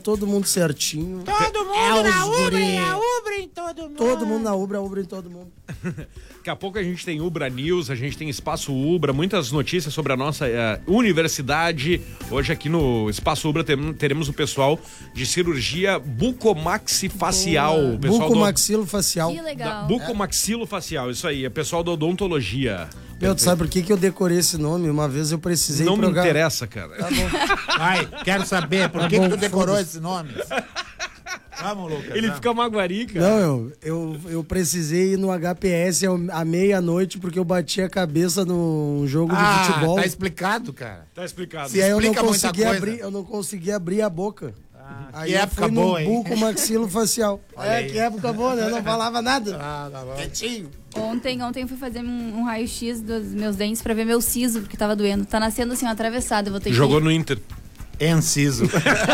todo mundo certinho. Todo mundo na Ubra, e a Ubra em todo mundo. Todo mundo na Ubra, a Ubra em todo mundo. Daqui a pouco a gente tem Ubra News, a gente tem Espaço Ubra, muitas notícias sobre a nossa universidade. Hoje aqui no Espaço Ubra teremos o pessoal de cirurgia bucomaxifacial. Bucomaxilofacial. Que legal. Bucomaxilofacial, isso aí, é pessoal da odontologia. Meu, tu sabe por que eu decorei esse nome? Uma vez eu precisei Não me interessa, cara. Tá bom. Vai, quero saber, por que tu decorou esse nome? Vamos, Lucas. Ele fica maguari, cara. Não, eu precisei ir no HPS à meia-noite porque eu bati a cabeça num jogo de futebol. Tá explicado, cara. Tá explicado. E aí eu não Explica consegui muita abrir, coisa. eu não consegui abrir a boca. Aí que eu época fui no boa, hein? bucomaxilofacial. Olha aí. Que época boa, né? Eu não falava nada. Tá bom. Quietinho. Ontem eu fui fazer um raio-x dos meus dentes pra ver meu siso, porque tava doendo. Tá nascendo assim, atravessado. Eu vou ter Jogou que... no Inter. Enciso.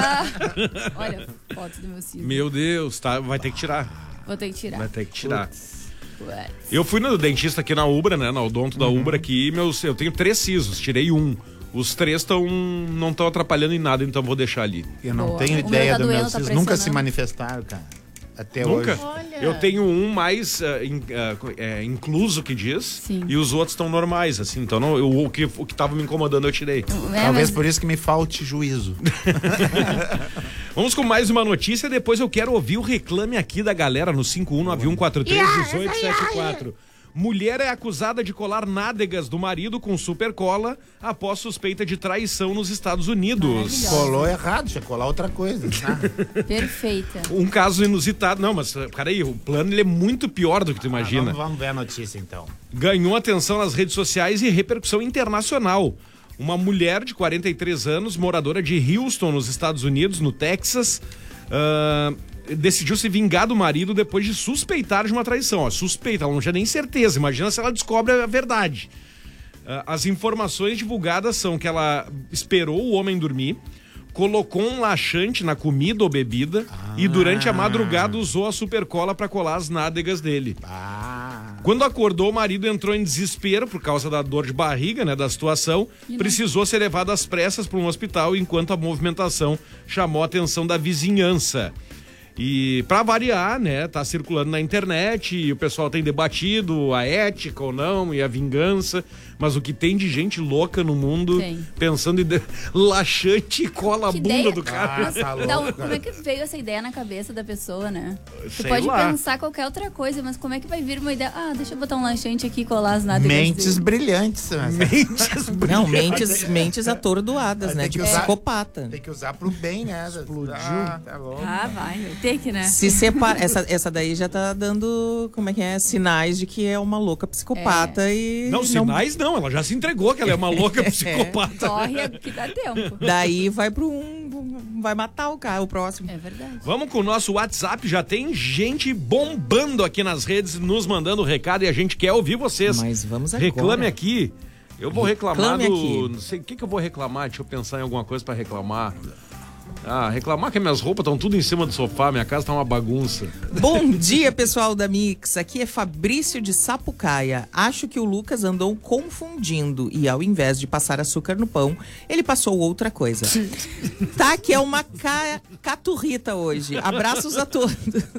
Olha, foto do meu siso. Meu Deus, tá, vai ter que tirar. Vou ter que tirar. Vai ter que tirar. Ué. Eu fui no dentista aqui na Ubra, né? Na odonto da Ubra aqui, eu tenho 3 sisos, tirei um. Os 3 não estão atrapalhando em nada, então vou deixar ali. Eu não Boa. tenho O meu ideia tá do meu doendo, tá siso. Nunca se pressionando. manifestaram, cara. Até Nunca? hoje. Olha. Eu tenho um mais incluso que diz, Sim. e os outros estão normais, assim. Então o que tava me incomodando eu tirei. Talvez Mas... por isso que me falte juízo. Vamos com mais uma notícia, depois eu quero ouvir o reclame aqui da galera no 5191431874. Mulher é acusada de colar nádegas do marido com supercola após suspeita de traição nos Estados Unidos. Maravilhosa. Colou errado, tinha que colar outra coisa. Perfeita. Um caso inusitado. Não, mas peraí, o plano ele é muito pior do que tu imagina. Vamos ver a notícia então. Ganhou atenção nas redes sociais e repercussão internacional. Uma mulher de 43 anos, moradora de Houston, nos Estados Unidos, no Texas, decidiu se vingar do marido depois de suspeitar de uma traição. Ó, suspeita, ela não tinha nem certeza. Imagina se ela descobre a verdade. As informações divulgadas são que ela esperou o homem dormir, colocou um laxante na comida ou bebida e durante a madrugada usou a supercola para colar as nádegas dele. Quando acordou, o marido entrou em desespero por causa da dor de barriga, né, da situação. Precisou ser levado às pressas para um hospital enquanto a movimentação chamou a atenção da vizinhança. E pra variar, né, tá circulando na internet e o pessoal tem debatido a ética ou não e a vingança, mas o que tem de gente louca no mundo pensando em laxante e cola a bunda ideia? do cara. Mas, tá louco, como é que veio essa ideia na cabeça da pessoa, né? Você Sei pode lá. pensar qualquer outra coisa, mas como é que vai vir uma ideia? Deixa eu botar um laxante aqui e colar as nádegas Mentes dele. brilhantes. Não, mentes atordoadas, né? Tem De que usar- psicopata. Tem que usar pro bem, né? Explodiu. Tá louco. Vai ter que, né? Se separa, essa daí já tá dando, como é que é, sinais de que é uma louca psicopata e... Não, sinais não, ela já se entregou que ela é uma louca psicopata. Corre que dá tempo. Daí vai vai matar o cara, o próximo. É verdade. Vamos com o nosso WhatsApp, já tem gente bombando aqui nas redes, nos mandando recado e a gente quer ouvir vocês. Mas vamos agora. Reclame aqui. Eu vou reclamar Reclame do... aqui. Não sei, o que eu vou reclamar? Deixa eu pensar em alguma coisa pra reclamar. Reclamar que minhas roupas estão tudo em cima do sofá, minha casa tá uma bagunça. Bom dia, pessoal da Mix. Aqui é Fabrício de Sapucaia. Acho que o Lucas andou confundindo e ao invés de passar açúcar no pão, ele passou outra coisa. Tá, que é uma caturrita hoje. Abraços a todos.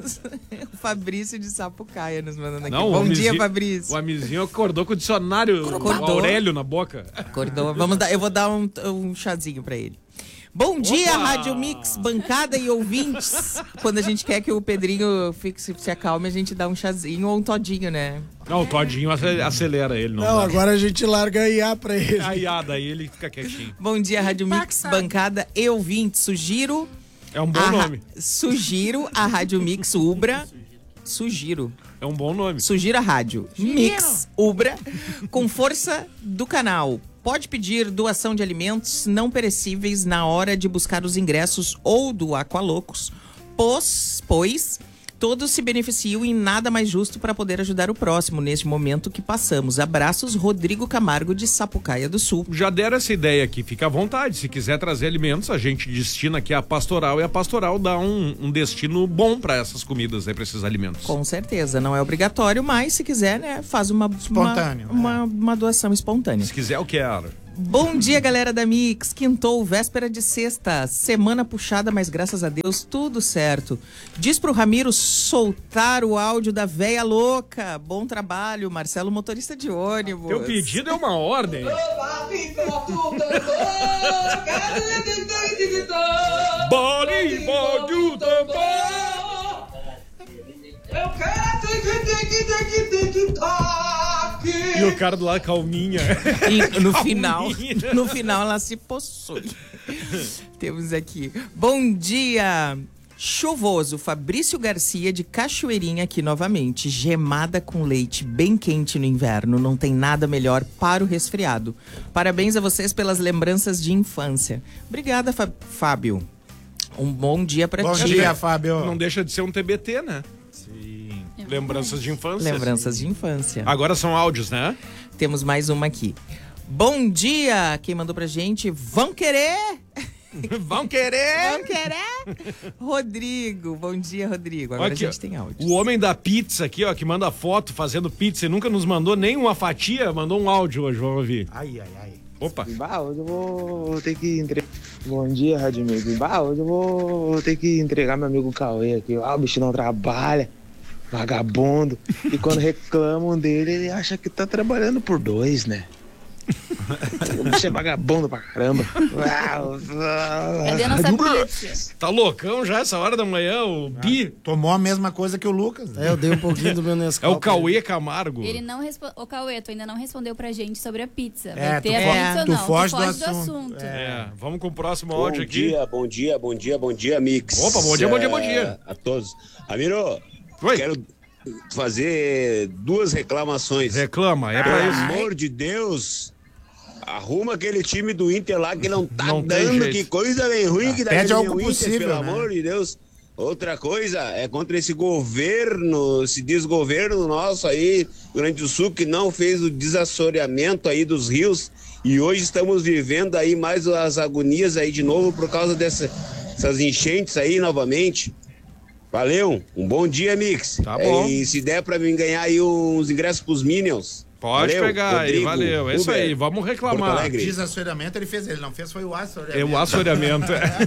O Fabrício de Sapucaia nos mandando aqui. Bom dia, Fabrício. O amizinho acordou com o dicionário Aurélio na boca. Acordou. Eu vou dar um chazinho pra ele. Bom dia, Rádio Mix, bancada e ouvintes. Quando a gente quer que o Pedrinho se acalme, a gente dá um chazinho ou um todinho, né? Não, o Todinho acelera ele. Não, Agora a gente larga a IA pra ele. A IA, daí ele fica quietinho. Bom dia, Rádio Mix, bancada e ouvintes. Sugiro... É um bom nome. Sugiro a Rádio Mix Ubra. Sugiro. É um bom nome. Sugiro a Rádio Mix Ubra com força do canal. Pode pedir doação de alimentos não perecíveis na hora de buscar os ingressos ou do Aqualocos, pois todos se beneficiam e nada mais justo para poder ajudar o próximo neste momento que passamos. Abraços, Rodrigo Camargo de Sapucaia do Sul. Já deram essa ideia aqui, fica à vontade. Se quiser trazer alimentos, a gente destina aqui a pastoral e a pastoral dá um destino bom para essas comidas, para esses alimentos. Com certeza, não é obrigatório, mas se quiser, né, faz uma Espontâneo, uma doação espontânea. Se quiser, eu quero. Bom dia, galera da Mix. Quintou, véspera de sexta. Semana puxada, mas graças a Deus tudo certo. Diz pro Ramiro soltar o áudio da véia louca. Bom trabalho, Marcelo, motorista de ônibus. Teu pedido é uma ordem. E o cara do lado calminha. E no final ela se possui. Temos aqui. Bom dia. Chuvoso, Fabrício Garcia de Cachoeirinha aqui novamente. Gemada com leite, bem quente no inverno. Não tem nada melhor para o resfriado. Parabéns a vocês pelas lembranças de infância. Obrigada, Fábio. Um bom dia pra ti. Bom dia, Fábio. Não deixa de ser um TBT, né? Sim. Lembranças de infância. Lembranças de infância. Agora são áudios, né? Temos mais uma aqui. Bom dia! Quem mandou pra gente? Vão querer? Vão querer? Vão querer? Rodrigo. Bom dia, Rodrigo. Agora Aqui, a gente tem áudio. O homem da pizza aqui, ó, que manda foto fazendo pizza e nunca nos mandou nem uma fatia, mandou um áudio hoje, vamos ouvir. Ai. Opa. Hoje eu vou ter que entregar. Bom dia, Rádio Amigo. Hoje eu vou ter que entregar meu amigo Cauê aqui. O bicho não trabalha, vagabundo. E quando reclamam dele, ele acha que tá trabalhando por 2, né? O bicho é vagabundo pra caramba. Cadê a nossa pizza? Tá loucão já essa hora da manhã, o Bi? Tomou a mesma coisa que o Lucas. Eu dei um pouquinho do meu É Nescau. o Cauê Camargo. Ele não respondeu. Ô, Cauê, tu ainda não respondeu pra gente sobre a pizza. É, Vai ter tu a fo- pizza ou tu não? foge Tu do foge assunto. Vamos com o próximo áudio aqui. Bom dia, Mix. Opa, bom dia. A todos. Amiro, Oi. quero fazer 2 reclamações. Reclama, é pra Pelo isso. amor de Deus, arruma aquele time do Inter lá que não tá Não tem dando, jeito. que coisa bem ruim que dá pede aquele algo Inter, possível, pelo né? amor de Deus. Outra coisa é contra esse governo, esse desgoverno nosso aí, Rio Grande do Sul, que não fez o desassoreamento aí dos rios, e hoje estamos vivendo aí mais as agonias aí de novo por causa dessas enchentes aí novamente. Valeu, um bom dia, Mix. Tá bom. E se der pra mim ganhar aí uns ingressos pros Minions. Pode Valeu, pegar aí, Rodrigo, valeu. É isso Uber, aí, vamos Porto reclamar. Alegre. Desassoreamento ele fez, ele não fez, foi o assoreamento. É o assoreamento.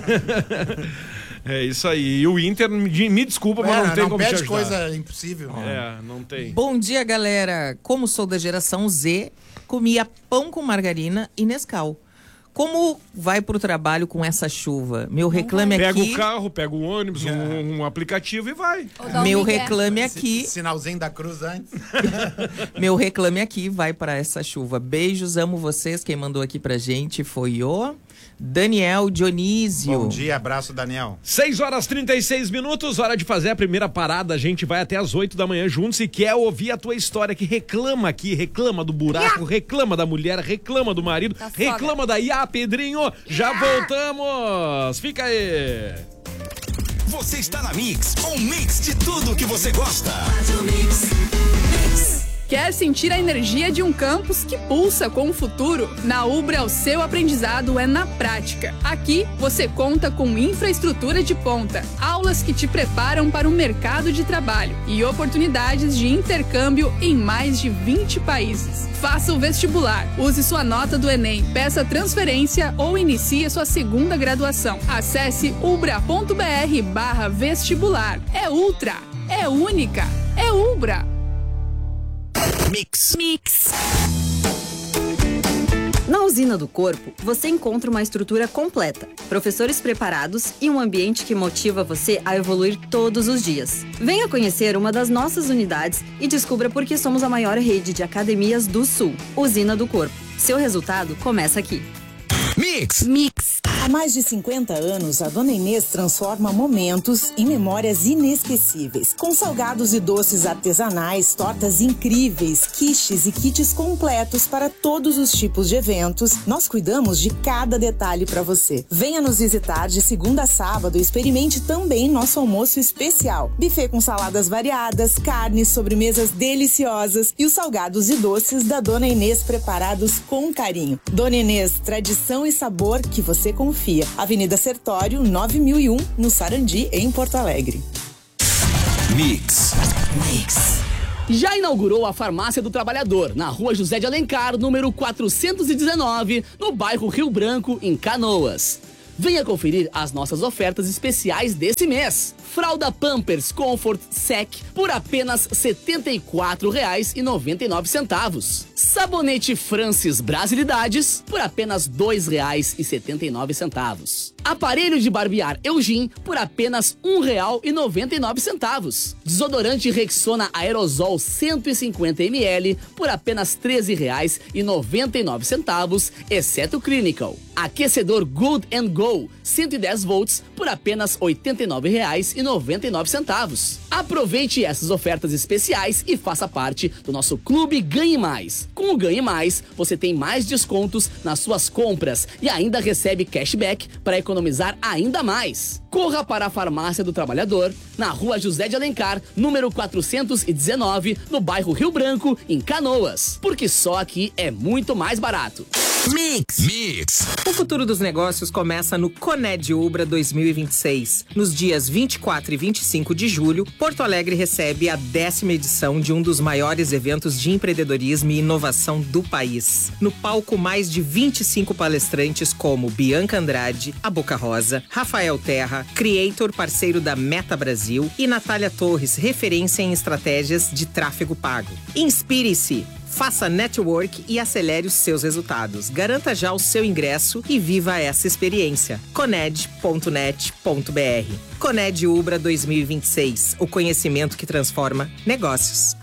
É isso aí. E o Inter, me desculpa, mas não tem como te pede ajudar. coisa impossível. Não tem. Bom dia, galera. Como sou da geração Z, comia pão com margarina e Nescau. Como vai pro trabalho com essa chuva? Meu reclame Pega aqui... o carro, pega o ônibus, um aplicativo e vai. Ou dá um Meu migué. reclame aqui... Sinalzinho da cruz antes. Meu reclame aqui vai para essa chuva. Beijos, amo vocês. Quem mandou aqui pra gente foi o Daniel Dionísio. Bom dia, abraço, Daniel. 6h36, hora de fazer a primeira parada. A gente vai até as 8 da manhã juntos e quer ouvir a tua história que reclama aqui, reclama do buraco, reclama da mulher, reclama do marido, Da sogra. reclama da Iá, Pedrinho. Já voltamos. Fica aí. Você está na Mix, um mix de tudo que você gosta. Quer sentir a energia de um campus que pulsa com o futuro? Na Ubra, o seu aprendizado é na prática. Aqui, você conta com infraestrutura de ponta, aulas que te preparam para o mercado de trabalho e oportunidades de intercâmbio em mais de 20 países. Faça o vestibular, use sua nota do Enem, peça transferência ou inicie sua segunda graduação. Acesse ubra.br/vestibular. É ultra, é única, é Ubra. Mix. Na Usina do Corpo, você encontra uma estrutura completa, professores preparados e um ambiente que motiva você a evoluir todos os dias. Venha conhecer uma das nossas unidades e descubra por que somos a maior rede de academias do Sul. Usina do Corpo. Seu resultado começa aqui. Mix. Há mais de 50 anos, a Dona Inês transforma momentos em memórias inesquecíveis. Com salgados e doces artesanais, tortas incríveis, quiches e kits completos para todos os tipos de eventos, nós cuidamos de cada detalhe para você. Venha nos visitar de segunda a sábado e experimente também nosso almoço especial. Buffet com saladas variadas, carnes, sobremesas deliciosas e os salgados e doces da Dona Inês preparados com carinho. Dona Inês, tradição e sabor que você confia. Avenida Sertório, 9001, no Sarandi, em Porto Alegre. Mix. Já inaugurou a Farmácia do Trabalhador, na Rua José de Alencar, número 419, no bairro Rio Branco, em Canoas. Venha conferir as nossas ofertas especiais desse mês. Fralda Pampers Comfort Sec por apenas R$ 74,99. Sabonete Francis Brasilidades por apenas R$ 2,79. Aparelho de barbear Eugin por apenas R$ 1,99. Desodorante Rexona Aerosol 150 ml por apenas R$ 13,99, exceto Clinical. Aquecedor Good & Go 110 volts por apenas R$ 89,99. Aproveite essas ofertas especiais e faça parte do nosso Clube Ganhe Mais. Com o Ganhe Mais, você tem mais descontos nas suas compras e ainda recebe cashback para economizar ainda mais. Corra para a Farmácia do Trabalhador, na Rua José de Alencar, número 419, no bairro Rio Branco, em Canoas. Porque só aqui é muito mais barato. Mix. O futuro dos negócios começa no Coned Ubra 2026. Nos dias 24 e 25 de julho, Porto Alegre recebe a 10ª edição de um dos maiores eventos de empreendedorismo e inovação do país. No palco, mais de 25 palestrantes como Bianca Andrade, a Boca Rosa, Rafael Terra, Creator, parceiro da Meta Brasil, e Natália Torres, referência em estratégias de tráfego pago. Inspire-se! Faça network e acelere os seus resultados. Garanta já o seu ingresso e viva essa experiência. Coned.net.br. Coned Ubra 2026. O conhecimento que transforma negócios.